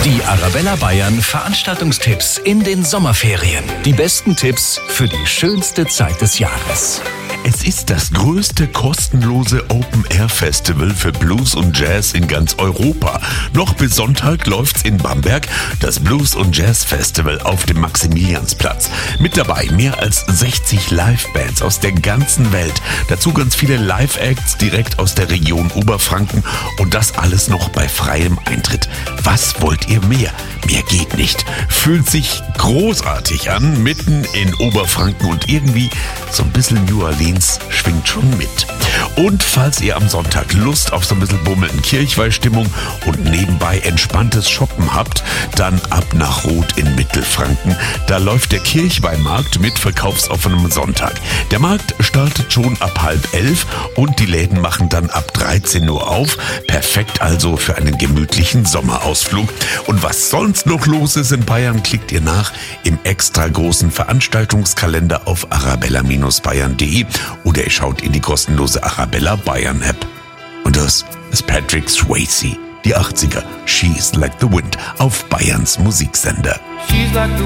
Die Arabella Bayern Veranstaltungstipps in den Sommerferien. Die besten Tipps für die schönste Zeit des Jahres. Es ist das größte kostenlose Open-Air-Festival für Blues und Jazz in ganz Europa. Noch bis Sonntag läuft's in Bamberg, das Blues- und Jazz-Festival auf dem Maximiliansplatz. Mit dabei mehr als 60 Live-Bands aus der ganzen Welt. Dazu ganz viele Live-Acts direkt aus der Region Oberfranken und das alles noch bei freiem Eintritt. Was wollt ihr mehr? Mehr geht nicht. Fühlt sich großartig an, mitten in Oberfranken und irgendwie so ein bisschen New Orleans schwingt schon mit. Und falls ihr am Sonntag Lust auf so ein bisschen bummelnden Kirchweihstimmung und nebenbei entspanntes Shoppen habt, dann ab nach Roth in Mittelfranken. Da läuft der Kirchweihmarkt mit verkaufsoffenem Sonntag. Der Markt startet schon ab 10:30 und die Läden machen dann ab 13 Uhr auf. Perfekt also für einen gemütlichen Sommerausflug. Und was sonst noch los ist in Bayern, klickt ihr nach im extra großen Veranstaltungskalender auf arabella-bayern.de oder ihr schaut in die kostenlose Arabella Bayern App. Und das ist Patrick Swayze, die 80er, She's Like the Wind auf Bayerns Musiksender. She's like the